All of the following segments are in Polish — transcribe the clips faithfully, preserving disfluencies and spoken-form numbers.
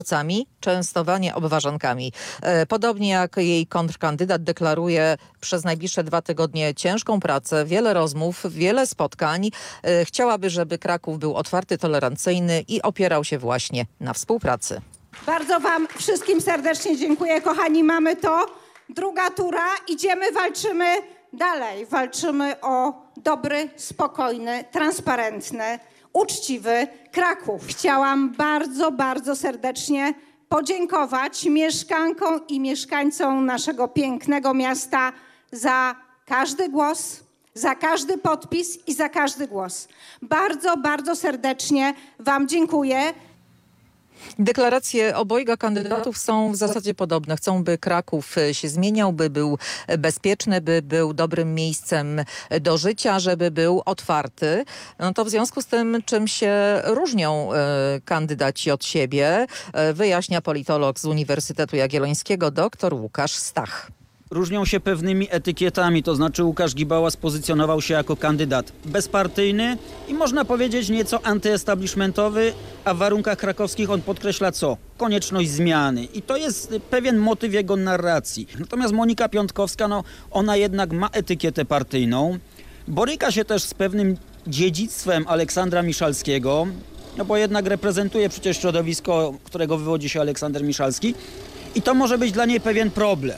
częstowanie obwarzankami. Podobnie jak jej kontrkandydat deklaruje przez najbliższe dwa tygodnie ciężką pracę, wiele rozmów, wiele spotkań. Chciałaby, żeby Kraków był otwarty, tolerancyjny i opierał się właśnie na współpracy. Bardzo wam wszystkim serdecznie dziękuję, kochani. Mamy to. Druga tura. Idziemy, walczymy dalej. Walczymy o dobry, spokojny, transparentny, uczciwy Kraków. Chciałam bardzo, bardzo serdecznie podziękować mieszkankom i mieszkańcom naszego pięknego miasta za każdy głos, za każdy podpis i za każdy głos. Bardzo, bardzo serdecznie wam dziękuję. Deklaracje obojga kandydatów są w zasadzie podobne. Chcą, by Kraków się zmieniał, by był bezpieczny, by był dobrym miejscem do życia, żeby był otwarty. No to w związku z tym, czym się różnią kandydaci od siebie, wyjaśnia politolog z Uniwersytetu Jagiellońskiego dr Łukasz Stach. Różnią się pewnymi etykietami, to znaczy Łukasz Gibała spozycjonował się jako kandydat bezpartyjny i można powiedzieć nieco antyestablishmentowy, a w warunkach krakowskich on podkreśla co? Konieczność zmiany. I to jest pewien motyw jego narracji. Natomiast Monika Piontkowska, no ona jednak ma etykietę partyjną, boryka się też z pewnym dziedzictwem Aleksandra Miszalskiego, no bo jednak reprezentuje przecież środowisko, którego wywodzi się Aleksander Miszalski i to może być dla niej pewien problem.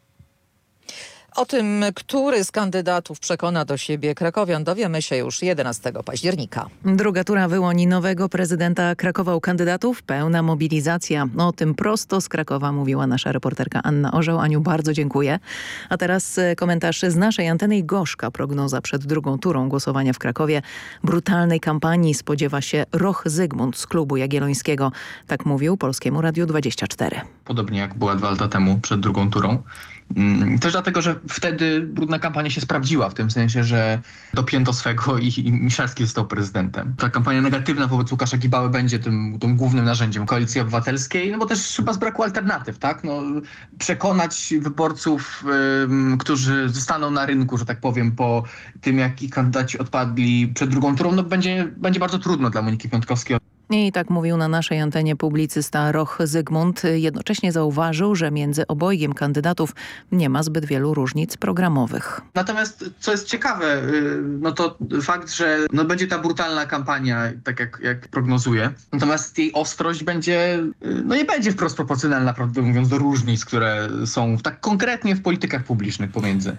O tym, który z kandydatów przekona do siebie krakowian, dowiemy się już jedenastego października. Druga tura wyłoni nowego prezydenta Krakowa. U kandydatów pełna mobilizacja. O tym prosto z Krakowa mówiła nasza reporterka Anna Orzeł. Aniu, bardzo dziękuję. A teraz komentarz z naszej anteny i gorzka prognoza przed drugą turą głosowania w Krakowie. Brutalnej kampanii spodziewa się Roch Zygmunt z klubu jagiellońskiego. Tak mówił Polskiemu Radiu dwadzieścia cztery. Podobnie jak była dwa lata temu przed drugą turą. Też dlatego, że wtedy brudna kampania się sprawdziła, w tym sensie, że dopięto swego i, i Miszalski został prezydentem. Ta kampania negatywna wobec Łukasza Gibały będzie tym, tym głównym narzędziem Koalicji Obywatelskiej, no bo też chyba z braku alternatyw, tak? No, przekonać wyborców, ym, którzy zostaną na rynku, że tak powiem, po tym, jak ich kandydaci odpadli przed drugą turą, no będzie, będzie bardzo trudno dla Moniki Piontkowskiej. I tak mówił na naszej antenie publicysta Roch Zygmunt. Jednocześnie zauważył, że między obojgiem kandydatów nie ma zbyt wielu różnic programowych. Natomiast co jest ciekawe, no to fakt, że no będzie ta brutalna kampania, tak jak, jak prognozuję. Natomiast jej ostrość będzie, no nie będzie wprost proporcjonalna, prawdę mówiąc, do różnic, które są tak konkretnie w politykach publicznych pomiędzy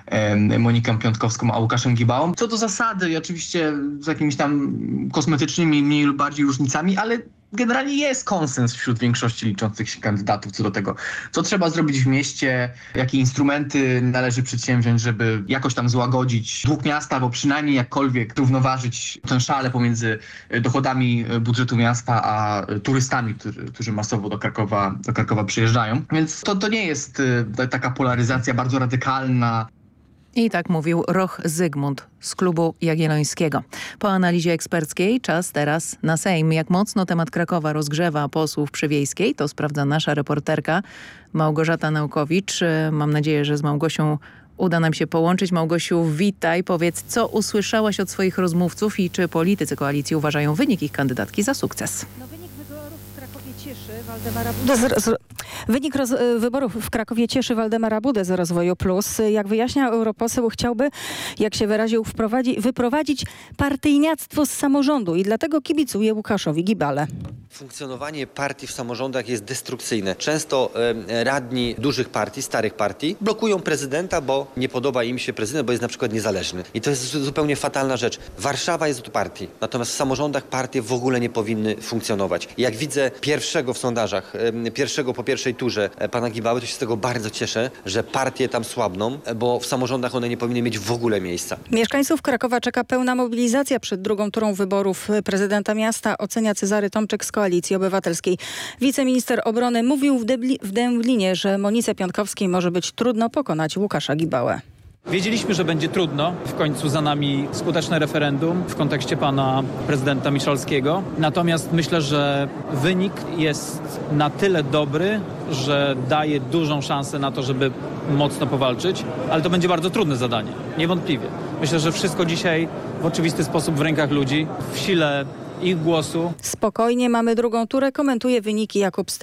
e, Moniką Piontkowską a Łukaszem Gibałą. Co do zasady i oczywiście z jakimiś tam kosmetycznymi, mniej lub bardziej różnicami, ale generalnie jest konsens wśród większości liczących się kandydatów co do tego, co trzeba zrobić w mieście, jakie instrumenty należy przedsięwziąć, żeby jakoś tam złagodzić dług miasta, bo przynajmniej jakkolwiek równoważyć tę szalę pomiędzy dochodami budżetu miasta a turystami, którzy, którzy masowo do Krakowa, do Krakowa przyjeżdżają. Więc to, to nie jest taka polaryzacja bardzo radykalna. I tak mówił Roch Zygmunt z klubu jagiellońskiego. Po analizie eksperckiej czas teraz na Sejm. Jak mocno temat Krakowa rozgrzewa posłów przy Wiejskiej, to sprawdza nasza reporterka Małgorzata Naukowicz. Mam nadzieję, że z Małgosią uda nam się połączyć. Małgosiu, witaj. Powiedz, co usłyszałaś od swoich rozmówców i czy politycy koalicji uważają wynik ich kandydatki za sukces? No, wynik wyborów w Krakowie cieszy Waldemara Budę z, z, wynik roz, wyborów w Krakowie cieszy Waldemara Budę z Rozwoju Plus. Jak wyjaśnia europoseł, chciałby, jak się wyraził, wprowadzi, wyprowadzić partyjniactwo z samorządu i dlatego kibicuje Łukaszowi Gibale. Funkcjonowanie partii w samorządach jest destrukcyjne. Często e, radni dużych partii, starych partii blokują prezydenta, bo nie podoba im się prezydent, bo jest na przykład niezależny. I to jest zupełnie fatalna rzecz. Warszawa jest od partii, natomiast w samorządach partie w ogóle nie powinny funkcjonować. Jak widzę pierwszego w sondażach, e, pierwszego po pierwszej turze e, pana Gibały, to się z tego bardzo cieszę, że partie tam słabną, bo w samorządach one nie powinny mieć w ogóle miejsca. Mieszkańców Krakowa czeka pełna mobilizacja przed drugą turą wyborów prezydenta miasta, ocenia Cezary Tomczyk z Koalicji Obywatelskiej. Wiceminister obrony mówił w, Debli, w Dęblinie, że Monice Piontkowskiej może być trudno pokonać Łukasza Gibałę. Wiedzieliśmy, że będzie trudno. W końcu za nami skuteczne referendum w kontekście pana prezydenta Miszalskiego. Natomiast myślę, że wynik jest na tyle dobry, że daje dużą szansę na to, żeby mocno powalczyć, ale to będzie bardzo trudne zadanie, niewątpliwie. Myślę, że wszystko dzisiaj w oczywisty sposób w rękach ludzi, w sile ich głosu. Spokojnie, mamy drugą turę, komentuje wyniki Jakub Ste